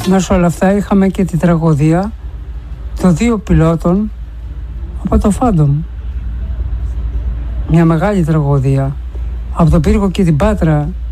Μέσα όλα αυτά είχαμε και τη τραγωδία των 2 πιλότων από το Phantom. Μια μεγάλη τραγωδία. Από το Πύργο και την Πάτρα